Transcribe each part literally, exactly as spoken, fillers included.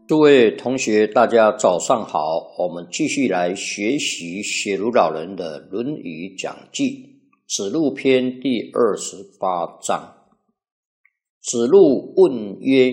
诸位同学，大家早上好，我们继续来学习写如老人的《论语讲记》子路篇第二十八章。子路问曰：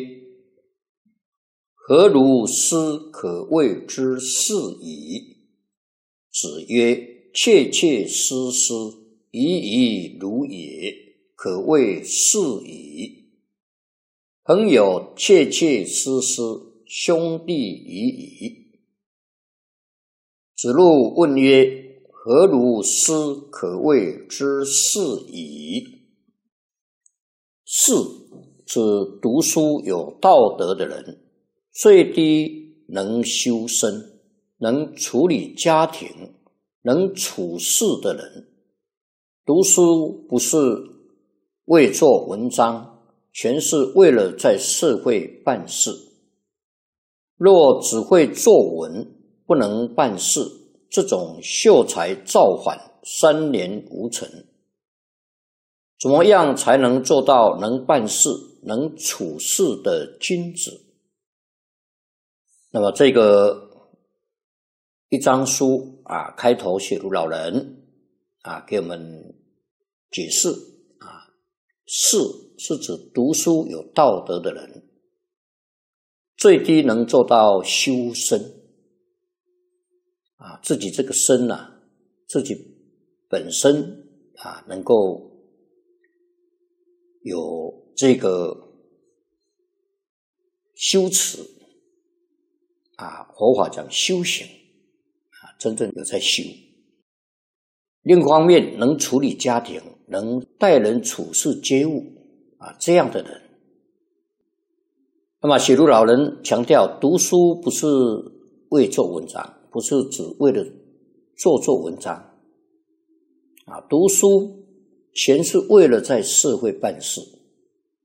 何如斯可谓之是矣？子曰：切切斯斯，已矣如也，可谓是矣。朋友切切斯斯，兄弟已矣。子路问曰：何如斯可谓之是矣？是指读书有道德的人，最低能修身，能处理家庭，能处事的人。读书不是为做文章，全是为了在社会办事。若只会作文，不能办事，这种秀才造反，三年无成。怎么样才能做到能办事、能处事的君子？那么这个一章书啊，开头写如老人啊，给我们解释啊，是是指读书有道德的人。最低能做到修身啊，自己这个身啊，自己本身啊，能够有这个修持啊，佛法讲修行啊，真正有在修。另一方面，能处理家庭，能待人处事接物啊，这样的人。那么写如老人强调，读书不是为做文章，不是只为了做做文章啊，读书全是为了在社会办事。